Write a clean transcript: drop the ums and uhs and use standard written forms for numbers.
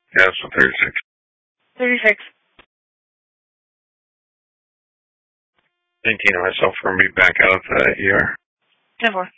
Yeah, so 36. 36. 19 of myself for me back out of the ER. 10-4.